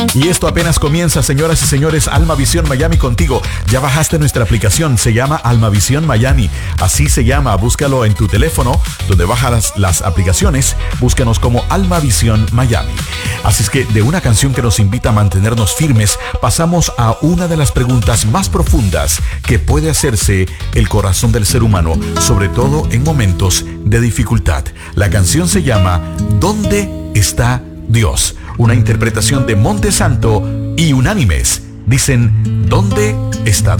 Y esto apenas comienza, señoras y señores. Almavisión Miami contigo. Ya bajaste nuestra aplicación, se llama Almavisión Miami. Así se llama, búscalo en tu teléfono, donde bajas las aplicaciones. Búscanos como Almavisión Miami. Así es que de una canción que nos invita a mantenernos firmes, pasamos a una de las preguntas más profundas que puede hacerse el corazón del ser humano, sobre todo en momentos de dificultad. La canción se llama ¿Dónde está Dios? Una interpretación de Monte Santo y Unánimes. Dicen, ¿dónde está Dios?